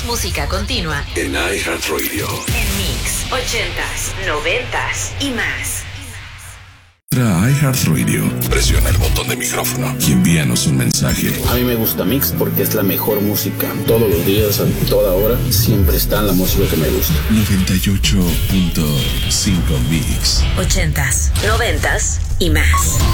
música continua en iHeartRadio. En Mix 80s, 90s y más. Entra a iHeartRadio, presiona el botón de micrófono y envíanos un mensaje. A mí me gusta Mix porque es la mejor música. Todos los días, a toda hora, siempre está la música que me gusta. 98.5 Mix. 80s, 90s y más.